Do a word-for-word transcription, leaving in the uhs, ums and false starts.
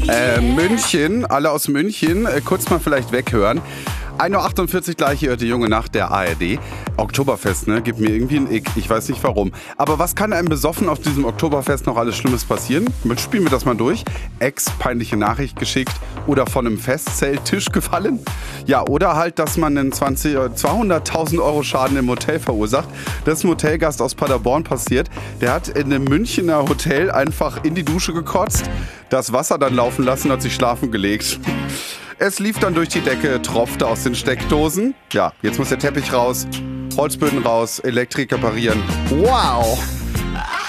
Äh, München, alle aus München, äh, kurz mal vielleicht weghören. ein Uhr achtundvierzig gleich hier die junge Nacht der A R D. Oktoberfest, ne? Gibt mir irgendwie ein Ick. Ich weiß nicht warum. Aber was kann einem besoffen auf diesem Oktoberfest noch alles Schlimmes passieren? Spielen wir das mal durch. Ex, peinliche Nachricht geschickt oder von einem Festzelttisch gefallen. Ja, oder halt, dass man einen zweihunderttausend Euro Schaden im Hotel verursacht. Das ist ein Hotelgast aus Paderborn passiert. Der hat in einem Münchner Hotel einfach in die Dusche gekotzt, das Wasser dann laufen lassen und hat sich schlafen gelegt. Es lief dann durch die Decke, tropfte aus den Steckdosen. Ja, jetzt muss der Teppich raus, Holzböden raus, Elektrik reparieren. Wow!